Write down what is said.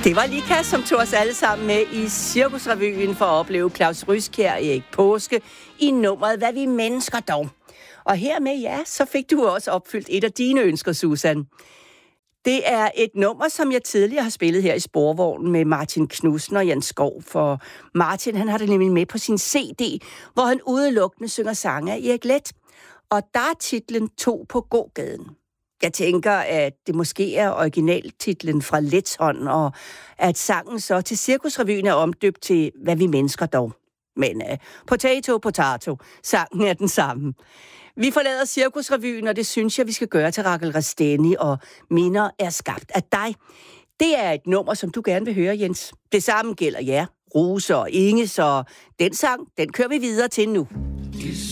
Det var Lika, som tog os alle sammen med i Cirkusrevyen for at opleve Claus Ryskjær og Erik Påske i nummeret Hvad vi mennesker dog. Og hermed, ja, så fik du også opfyldt et af dine ønsker, Susan. Det er et nummer, som jeg tidligere har spillet her i Sporvognen med Martin Knudsen og Jens Skov, for Martin, han har det nemlig med på sin CD, hvor han udelukkende synger sange af Erik Leth. Og der er titlen To på gågaden. Jeg tænker, at det måske er originaltitlen fra Leths hånd, og at sangen så til Cirkusrevyen er omdøbt til Hvad vi mennesker dog. Men potato, sangen er den samme. Vi forlader Cirkusrevyen, og det synes jeg, vi skal gøre til Rachel Rasteni, og Minder er skabt af dig. Det er et nummer, som du gerne vil høre, Jens. Det samme gælder jer, Rose og Inge, så den sang, den kører vi videre til nu.